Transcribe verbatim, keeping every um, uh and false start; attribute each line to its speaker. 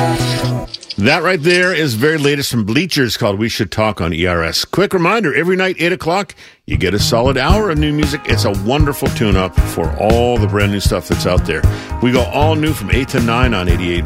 Speaker 1: That right there is very latest from Bleachers called We Should Talk on E R S. Quick reminder, every night, eight o'clock, you get a solid hour of new music. It's a wonderful tune-up for all the brand new stuff that's out there. We go all new from eight to nine on eighty-eight.